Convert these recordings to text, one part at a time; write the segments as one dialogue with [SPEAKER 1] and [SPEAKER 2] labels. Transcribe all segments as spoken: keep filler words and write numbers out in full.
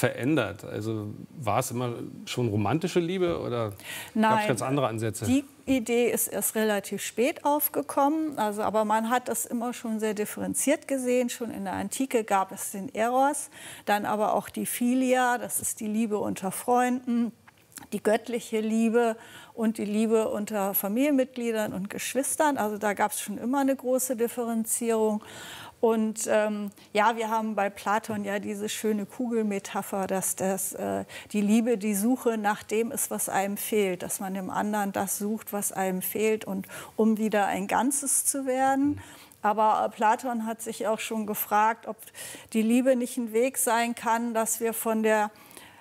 [SPEAKER 1] verändert? Also war es immer schon romantische Liebe oder gab es ganz andere Ansätze?
[SPEAKER 2] Die Idee ist erst relativ spät aufgekommen, also, aber man hat das immer schon sehr differenziert gesehen. Schon in der Antike gab es den Eros, dann aber auch die Philia, das ist die Liebe unter Freunden, die göttliche Liebe und die Liebe unter Familienmitgliedern und Geschwistern. Also da gab es schon immer eine große Differenzierung. Und ähm, ja, wir haben bei Platon ja diese schöne Kugelmetapher, dass das, äh, die Liebe die Suche nach dem ist, was einem fehlt, dass man im anderen das sucht, was einem fehlt, und um wieder ein Ganzes zu werden. Aber Platon hat sich auch schon gefragt, ob die Liebe nicht ein Weg sein kann, dass wir von der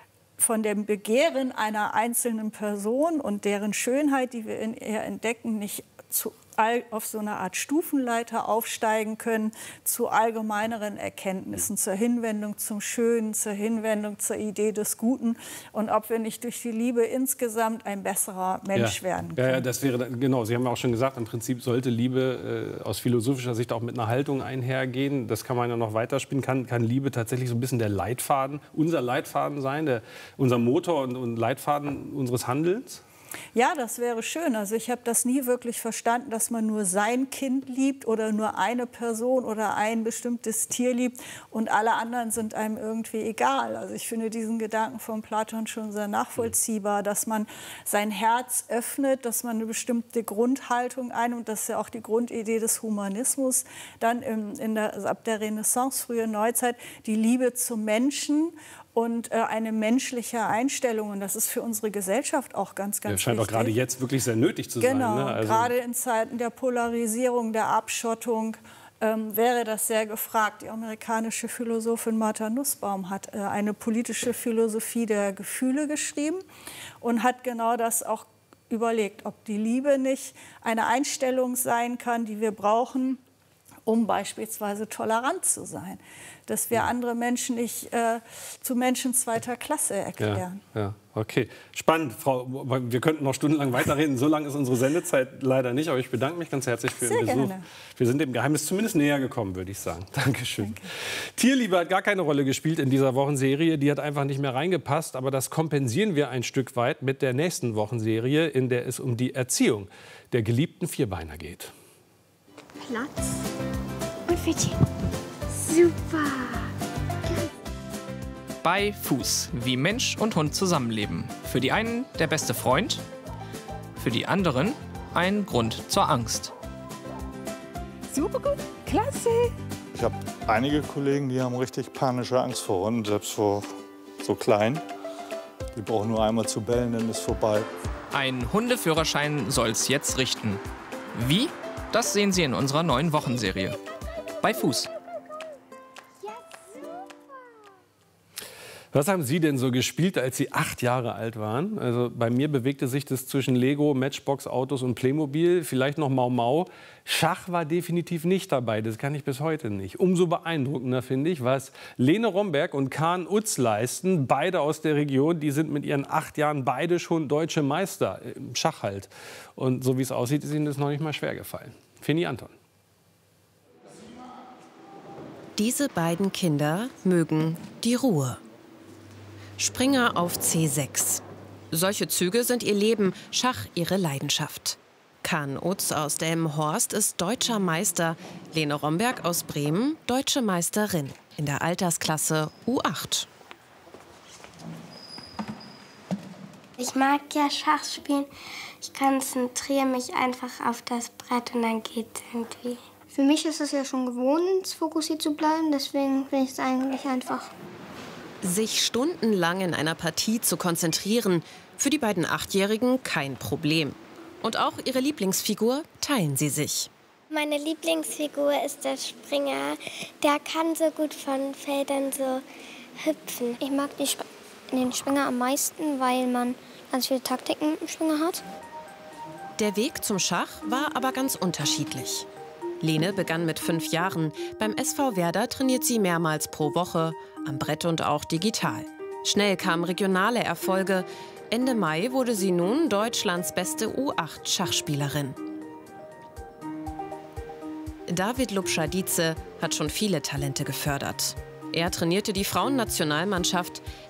[SPEAKER 2] von dem Begehren einer einzelnen Person und deren Schönheit, die wir in ihr entdecken, nicht zu, auf so eine Art Stufenleiter aufsteigen können zu allgemeineren Erkenntnissen, zur Hinwendung zum Schönen, zur Hinwendung zur Idee des Guten, und ob wir nicht durch die Liebe insgesamt ein besserer Mensch
[SPEAKER 1] ja.
[SPEAKER 2] werden können.
[SPEAKER 1] Ja, das wäre, genau, Sie haben ja auch schon gesagt, im Prinzip sollte Liebe äh, aus philosophischer Sicht auch mit einer Haltung einhergehen. Das kann man ja noch weiterspielen. Kann, kann Liebe tatsächlich so ein bisschen der Leitfaden, unser Leitfaden sein, der, unser Motor und, und Leitfaden unseres Handelns?
[SPEAKER 2] Ja, das wäre schön. Also ich habe das nie wirklich verstanden, dass man nur sein Kind liebt oder nur eine Person oder ein bestimmtes Tier liebt und alle anderen sind einem irgendwie egal. Also ich finde diesen Gedanken von Platon schon sehr nachvollziehbar, dass man sein Herz öffnet, dass man eine bestimmte Grundhaltung einnimmt. Das ist ja auch die Grundidee des Humanismus. Dann im, in der, also ab der Renaissance, frühe Neuzeit, die Liebe zum Menschen und äh, eine menschliche Einstellung. Und das ist für unsere Gesellschaft auch ganz, ganz wichtig. Das
[SPEAKER 1] scheint auch gerade jetzt wirklich sehr nötig zu sein.
[SPEAKER 2] Genau,
[SPEAKER 1] Ne? Also
[SPEAKER 2] gerade in Zeiten der Polarisierung, der Abschottung ähm, wäre das sehr gefragt. Die amerikanische Philosophin Martha Nussbaum hat äh, eine politische Philosophie der Gefühle geschrieben und hat genau das auch überlegt, ob die Liebe nicht eine Einstellung sein kann, die wir brauchen, um beispielsweise tolerant zu sein. Dass wir andere Menschen nicht äh, zu Menschen zweiter Klasse erklären.
[SPEAKER 1] Ja, ja, okay. Spannend, Frau. Wir könnten noch stundenlang weiterreden. So lang ist unsere Sendezeit leider nicht. Aber ich bedanke mich ganz herzlich für Ihren Besuch.
[SPEAKER 2] Gerne.
[SPEAKER 1] Wir sind dem Geheimnis zumindest näher gekommen, würde ich sagen. Dankeschön.
[SPEAKER 2] Danke.
[SPEAKER 1] Tierliebe hat gar keine Rolle gespielt in dieser Wochenserie. Die hat einfach nicht mehr reingepasst. Aber das kompensieren wir ein Stück weit mit der nächsten Wochenserie, in der es um die Erziehung der geliebten Vierbeiner geht.
[SPEAKER 3] Platz und Fittchen. Super!
[SPEAKER 4] Bei Fuß, wie Mensch und Hund zusammenleben. Für die einen der beste Freund, für die anderen ein Grund zur Angst.
[SPEAKER 3] Super gut, klasse!
[SPEAKER 5] Ich habe einige Kollegen, die haben richtig panische Angst vor Hunden, selbst vor so kleinen. Die brauchen nur einmal zu bellen, dann ist vorbei.
[SPEAKER 4] Ein Hundeführerschein soll's jetzt richten. Wie? Das sehen Sie in unserer neuen Wochenserie. Bei Fuß.
[SPEAKER 1] Was haben Sie denn so gespielt, als Sie acht Jahre alt waren? Also bei mir bewegte sich das zwischen Lego, Matchbox, Autos und Playmobil, vielleicht noch Mau Mau. Schach war definitiv nicht dabei, das kann ich bis heute nicht. Umso beeindruckender finde ich, was Lene Romberg und Kahn Utz leisten, beide aus der Region. Die sind mit ihren acht Jahren beide schon deutsche Meister im Schach halt. Und so wie es aussieht, ist ihnen das noch nicht mal schwer gefallen. Fini Anton.
[SPEAKER 6] Diese beiden Kinder mögen die Ruhe. Springer auf C sechs. Solche Züge sind ihr Leben, Schach ihre Leidenschaft. Kahn Utz aus Delmenhorst ist deutscher Meister, Lene Romberg aus Bremen deutsche Meisterin in der Altersklasse U acht.
[SPEAKER 7] Ich mag ja Schach spielen. Ich konzentriere mich einfach auf das Brett und dann geht es irgendwie.
[SPEAKER 8] Für mich ist es ja schon gewohnt, fokussiert zu bleiben, deswegen finde ich es eigentlich einfach.
[SPEAKER 6] Sich stundenlang in einer Partie zu konzentrieren, für die beiden Achtjährigen kein Problem. Und auch ihre Lieblingsfigur teilen sie sich.
[SPEAKER 7] Meine Lieblingsfigur ist der Springer. Der kann so gut von Feldern so hüpfen.
[SPEAKER 8] Ich mag die Sp den Springer am meisten, weil man ganz viele Taktiken im Springer hat.
[SPEAKER 6] Der Weg zum Schach war aber ganz unterschiedlich. Lene begann mit fünf Jahren. Beim S V Werder trainiert sie mehrmals pro Woche, am Brett und auch digital. Schnell kamen regionale Erfolge. Ende Mai wurde sie nun Deutschlands beste U acht Schachspielerin. David Lubschadice hat schon viele Talente gefördert. Er trainierte die Frauennationalmannschaft.